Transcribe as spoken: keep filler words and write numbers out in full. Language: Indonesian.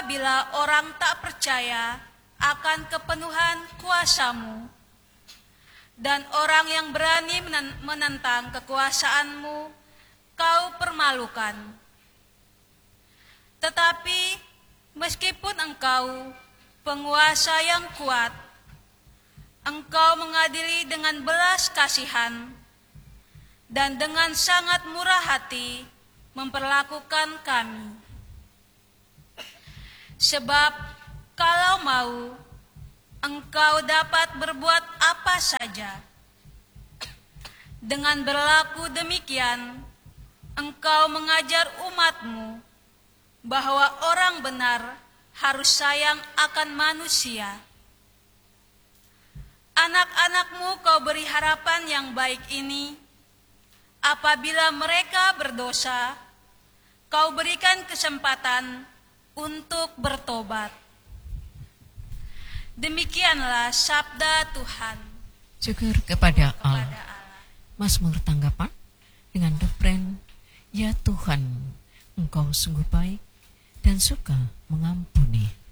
apabila orang tak percaya akan kepenuhan kuasa-Mu, dan orang yang berani menentang kekuasaan-Mu, Kau permalukan. Tetapi meskipun Engkau penguasa yang kuat, Engkau mengadili dengan belas kasihan dan dengan sangat murah hati memperlakukan kami. Sebab kalau mau, Engkau dapat berbuat apa saja. Dengan berlaku demikian, Engkau mengajar umat-Mu bahwa orang benar harus sayang akan manusia. Anak-anak-Mu Kau beri harapan yang baik ini. Apabila mereka berdosa, Kau berikan kesempatan untuk bertobat. Demikianlah sabda Tuhan. Syukur kepada Allah. Mazmur tanggapan dengan refren, ya Tuhan, Engkau sungguh baik dan suka mengampuni.